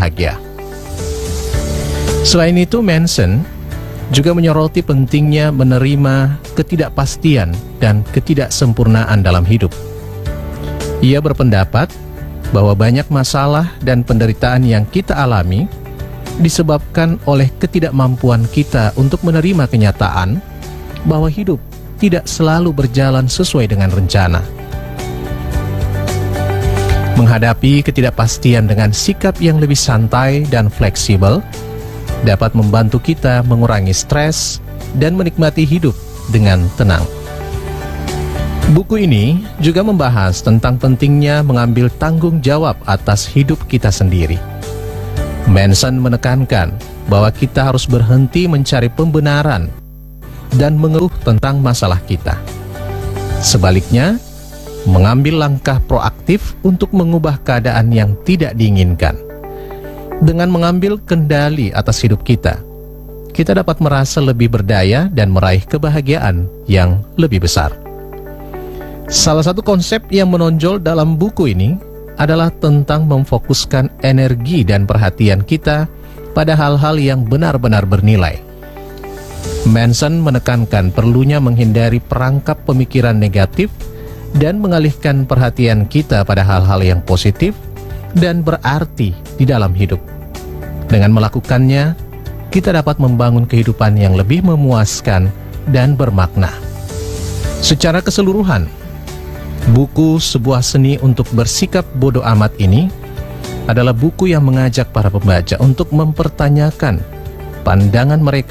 berbahagia. Selain itu, Manson juga menyoroti pentingnya menerima ketidakpastian dan ketidaksempurnaan dalam hidup. Ia berpendapat bahwa banyak masalah dan penderitaan yang kita alami disebabkan oleh ketidakmampuan kita untuk menerima kenyataan bahwa hidup tidak selalu berjalan sesuai dengan rencana. Menghadapi ketidakpastian dengan sikap yang lebih santai dan fleksibel dapat membantu kita mengurangi stres dan menikmati hidup dengan tenang. Buku ini juga membahas tentang pentingnya mengambil tanggung jawab atas hidup kita sendiri. Manson menekankan bahwa kita harus berhenti mencari pembenaran dan mengeluh tentang masalah kita. Sebaliknya, mengambil langkah proaktif untuk mengubah keadaan yang tidak diinginkan. Dengan mengambil kendali atas hidup kita dapat merasa lebih berdaya dan meraih kebahagiaan yang lebih besar. Salah satu konsep yang menonjol dalam buku ini adalah tentang memfokuskan energi dan perhatian kita pada hal-hal yang benar-benar bernilai. Manson menekankan perlunya menghindari perangkap pemikiran negatif dan mengalihkan perhatian kita pada hal-hal yang positif dan berarti di dalam hidup. Dengan melakukannya, kita dapat membangun kehidupan yang lebih memuaskan dan bermakna. Secara keseluruhan, buku Sebuah Seni untuk Bersikap Bodo Amat ini adalah buku yang mengajak para pembaca untuk mempertanyakan pandangan mereka